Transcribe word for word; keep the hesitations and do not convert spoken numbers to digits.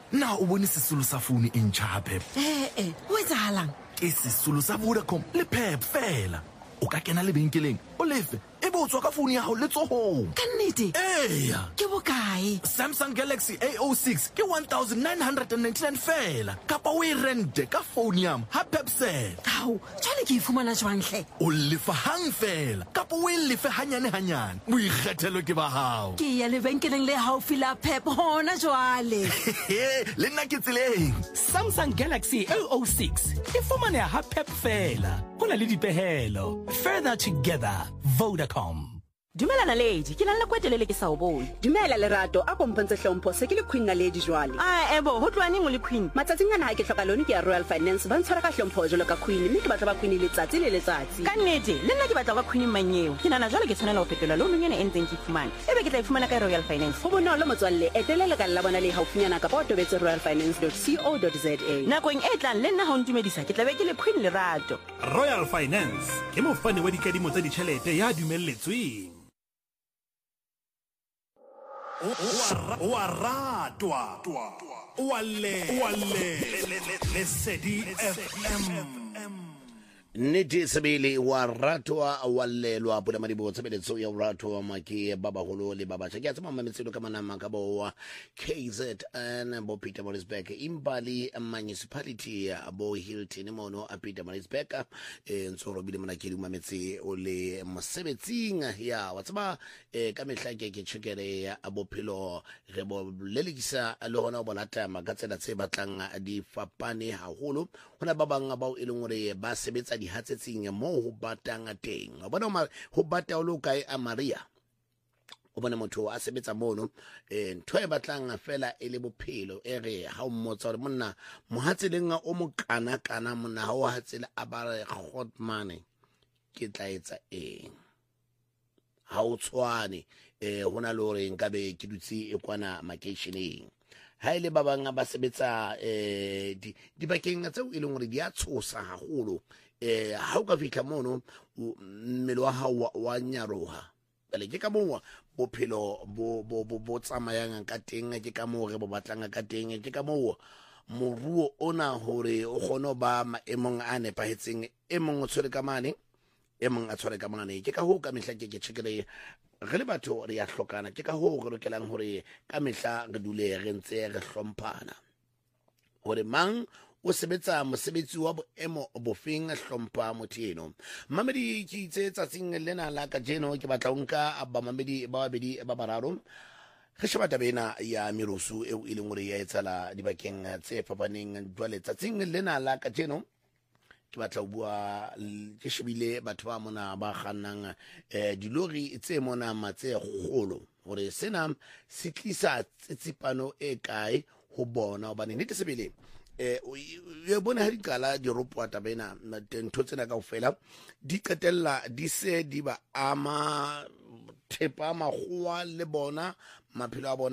Na o bone sesolo sa phone e ntjha Pep. Eh eh, o etsahalang? Ke sesolo sa Vodacom le Pep fela. O ka kena lebenkeleng, o lefe, e bo tswa ka phone ya hao le tsohong. Ka nnete? Eya. Ke bokae? Samsung Galaxy A O six ke one thousand nine hundred ninety-nine fela. Kapa o e rente ka phone yam ha Pep set. Hao, jwale ke ifumana jwang hle? O lefa hang fela. Kapa o e lefe hanyane hanyane. Boikgethelo ke ba hao. Ke ya lebenkeleng le haufi la Pep hona jwale. Le nna ke tseleng. Samsung Galaxy A O six e fumaneha ha Pep fela. Ho na le dipehelo. Further together, Vodacom. Dumela Naledi, ke nang le kwetelele ke sa o bone. Dumela Lerato, a kompentse hlompho se ke le Queen Naledi jwale. Ah ebo, ho tloane mo le Queen. Matsatsing ana ha ke hloka lone ke ya Royal Finance ba ntshwara ka hlompho jalo ka Queen, mme ke batla ba Queen letsatsi le letsatsi. Ka nnete, le nna ke batla ba Queen manyeo. Ke nana jwale ke tshwanela ho fetola loan nyene e ntseng ke fumana. Ebe ke tla ifumana ka Royal Finance. Ho bonolo motswalle, etela le ka la bona le haufinyana ka ba tobetse royal finance dot co dot za. Nakong e tlang le nna ha o ntumedisa ke tla be ke le Queen Lerato. Royal Finance ke mofani wa dikadimo tsa ditjhelete ya dumelletsweng. Wa ratwa wa le wa le Lesedi F M. Nnete sebele wa ratwa wa lelwa pula madibo tshebeletso ya ratwa maki baba holo le baba tsheke tsama mametselo ka manama ka bo K Z N bo Pietermaritzburg imbali municipality ya bo Hilton mono a Pietermaritzburg e ntsoro bile mona ke mametse o le mosebetsing ya wa tsaba e ka mehla ke ke tshekere ya bophelo re bo lelekisa le hona bo lata magatsela tse batlang di fapane haholo hona ba bang ba e leng hore ba sebetsa di hatsetsing mo ho batang teng o bona ho bata o lo kae a Maria o bona motho a sebetsa mono e ntho e batlang fela e le bophelo e re ha o mmotsa hore monna mohatseleng o mo kana kana monna ha o hatsela a ba re Godmane ke tla etsa eng ha o tshwane e hona le hore nkabe ke dutse e kwana makeisheneng ha ile ba bang ba sebetsa eh di bakeng tseo e leng hore di a tshosa haholo eh ha o ka fihla mono mmele wa hao wa nyaroha bale ke ka mo bophelo bo bo bo tsamayang ka teng ke ka mo re bo batlang ka teng ke ka mo moruo ona hore o kgone ba maemong a nepahetseng e mong o tshwere ka mane e mong a tshwere ka mane ke ka ho ka mehla ke ke tshekele re le batho re ya hlokana ke ka ho re lokelang hore ka mehla re dule re ntse re hlomphana hore mang o sebetsa mosebetsi wa boemo bofeng hlompha motho eno mamedi ke itse tsatsing lena la ka jeno ke batla nka ba mamedi ba babedi ba bararo re sheba tabena ya mirusu e o ileng hore ya etsala dibakeng tse fapaneng jwale tsatsing lena la ka jeno ke batla o bua ke shebile batho ba mona ba kgannang eh dilori tse mona matse kgolo hore sena se tlisa tsitsipano e kae ho bona hobane nete sebele eh ye bona ha dikala di ropwa tabena ntho tsena kaofela di qetella di se di ba ama thepa magwa le bona maphelo a bona